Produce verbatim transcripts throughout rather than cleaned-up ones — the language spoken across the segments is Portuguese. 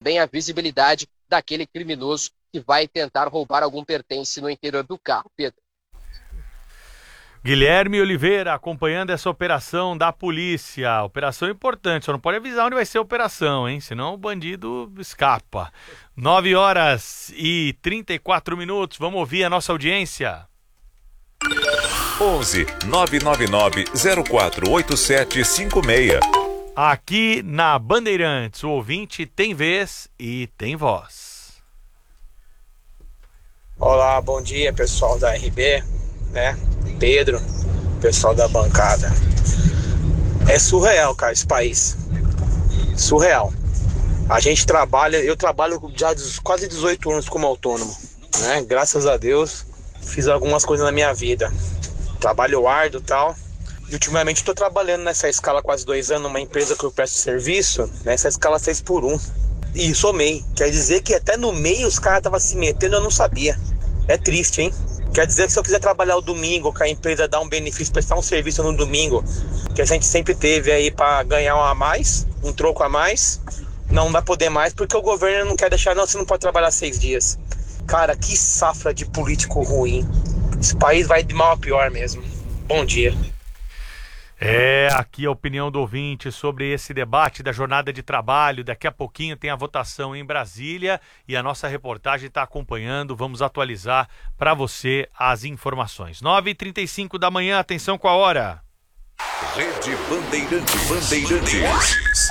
também a visibilidade daquele criminoso que vai tentar roubar algum pertence no interior do carro. Pedro. Guilherme Oliveira acompanhando essa operação da polícia. Operação importante, só não pode avisar onde vai ser a operação, hein? Senão o bandido escapa. nove horas e trinta e quatro minutos. Vamos ouvir a nossa audiência. onze nove nove nove zero quatro oito sete cinco seis. Aqui na Bandeirantes, o ouvinte tem vez e tem voz. Olá, bom dia pessoal da R B, né? Pedro, pessoal da bancada. É surreal, cara, esse país. Surreal. A gente trabalha, eu trabalho já há quase dezoito anos como autônomo, né? Graças a Deus, fiz algumas coisas na minha vida. Trabalho árduo e tal. E ultimamente estou trabalhando nessa escala quase dois anos, numa empresa que eu presto serviço, nessa escala seis por um. E somei. Quer dizer que até no meio os caras estavam se metendo, eu não sabia. É triste, hein? Quer dizer que se eu quiser trabalhar o domingo, que a empresa dá um benefício, prestar um serviço no domingo, que a gente sempre teve aí para ganhar um a mais, um troco a mais, não vai poder mais, porque o governo não quer deixar, não, você não pode trabalhar seis dias. Cara, que safra de político ruim. Esse país vai de mal a pior mesmo. Bom dia. É, aqui a opinião do ouvinte sobre esse debate da jornada de trabalho. Daqui a pouquinho tem a votação em Brasília e a nossa reportagem está acompanhando. Vamos atualizar para você as informações. nove e trinta e cinco da manhã, atenção com a hora. Rede Bandeirantes. Bandeirantes.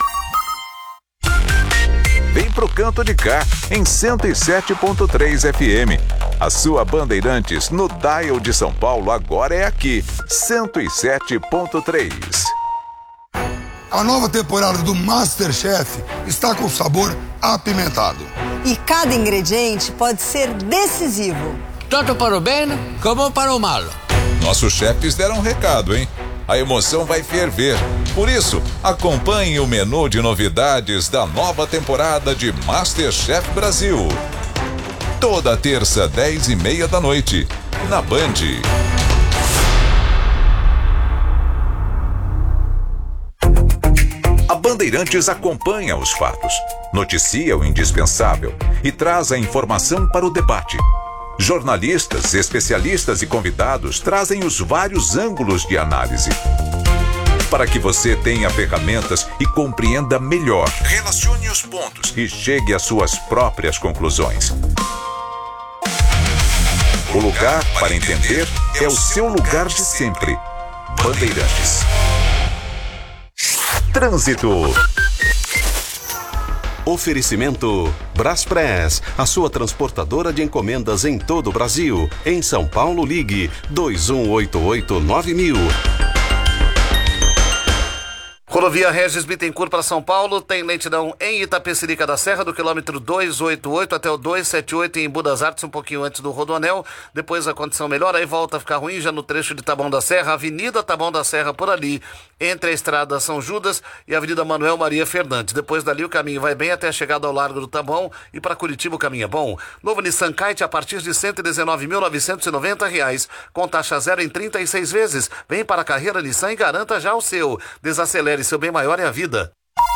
Vem pro canto de cá, em cento e sete ponto três F M. A sua Bandeirantes no dial de São Paulo agora é aqui, cento e sete ponto três. A nova temporada do MasterChef está com sabor apimentado. E cada ingrediente pode ser decisivo. Tanto para o bem como para o mal. Nossos chefes deram um recado, hein? A emoção vai ferver. Por isso, acompanhe o menu de novidades da nova temporada de MasterChef Brasil. Toda terça, dez e meia da noite, na Band. A Bandeirantes acompanha os fatos, noticia o indispensável e traz a informação para o debate. Jornalistas, especialistas e convidados trazem os vários ângulos de análise, para que você tenha ferramentas e compreenda melhor. Relacione os pontos e chegue às suas próprias conclusões. O lugar para entender é o seu lugar de sempre. Bandeirantes. Trânsito. Oferecimento Braspress, a sua transportadora de encomendas em todo o Brasil. Em São Paulo, ligue dois um oito oito nove mil. Rodovia Regis Bittencourt para São Paulo tem lentidão em Itapecerica da Serra, do quilômetro duzentos e oitenta e oito até o duzentos e setenta e oito em Budas Artes, um pouquinho antes do Rodoanel. Depois a condição melhora, aí volta a ficar ruim já no trecho de Taboão da Serra, Avenida Taboão da Serra por ali, entre a Estrada São Judas e a Avenida Manuel Maria Fernandes. Depois dali o caminho vai bem até a chegada ao Largo do Taboão e para Curitiba o caminho é bom. Novo Nissan Kite a partir de cento e dezenove mil novecentos e noventa reais, com taxa zero em trinta e seis vezes. Vem para a carreira Nissan e garanta já o seu. Desacelere, seu bem maior é a vida.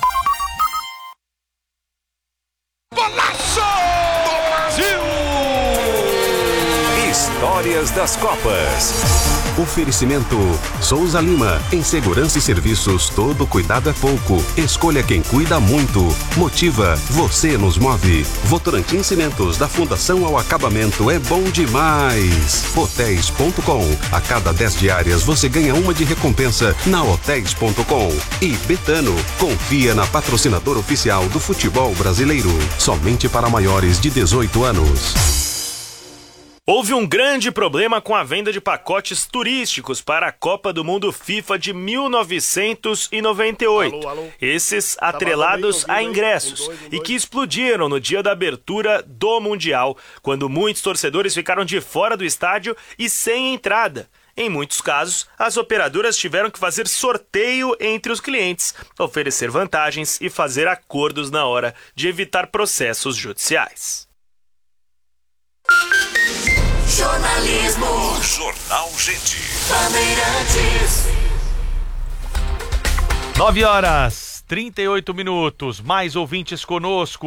Golaço do Brasil! Histórias das Copas. Oferecimento Souza Lima, em segurança e serviços, todo cuidado é pouco. Escolha quem cuida muito. Motiva, você nos move. Votorantim Cimentos, da Fundação ao Acabamento, é bom demais. Hotéis ponto com, a cada dez diárias você ganha uma de recompensa na hotéis ponto com. E Betano, confia na patrocinadora oficial do futebol brasileiro, somente para maiores de dezoito anos. Houve um grande problema com a venda de pacotes turísticos para a Copa do Mundo FIFA de mil novecentos e noventa e oito. Alô, alô. Esses atrelados a ingressos e que explodiram no dia da abertura do Mundial, quando muitos torcedores ficaram de fora do estádio e sem entrada. Em muitos casos, as operadoras tiveram que fazer sorteio entre os clientes, oferecer vantagens e fazer acordos na hora de evitar processos judiciais. Jornalismo. Jornal Gente. Bandeirantes. nove horas, trinta e oito minutos. Mais ouvintes conosco.